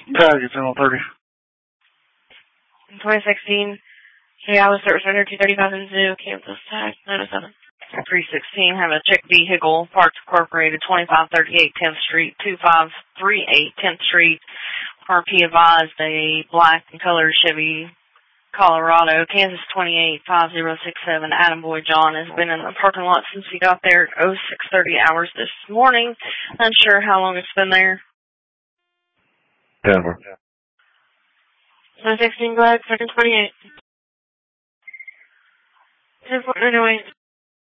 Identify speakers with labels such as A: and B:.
A: Target 1030.
B: 2016, Chihuahua Service Center 235 in Zoo, Kansas, tag 907. 316, have a check vehicle, Parts Incorporated, 2538 10th Street, 2538 10th Street. RP advised a black and colored Chevy Colorado, Kansas 285067. Adam Boy John has been in the parking lot since he got there at 0630 hours this morning. Unsure how long it's been there.
A: Denver.
B: 2016, go ahead, second 28. 10-4,